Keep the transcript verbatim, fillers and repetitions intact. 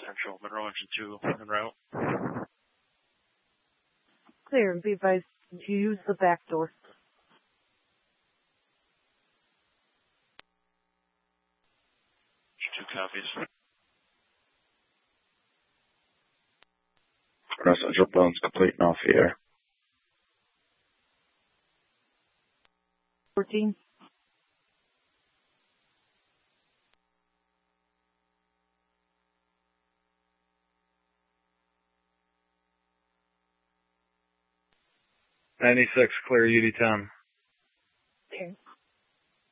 Central, Monroe Engine two, en route. Clear. Be advised to use the back door. Two copies. Cross Central bones complete and off the air. fourteen. ninety-six, clear U D ten.